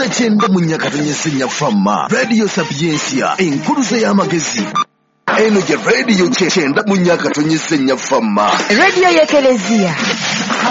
kyenda mu Nyakatonnyesenya Fama Radio Sapiensia enkuluze y'amagezi. Eno gye Radio kyenda mu Nyakatonnyesenya Fama. Radio y'Ekelezia.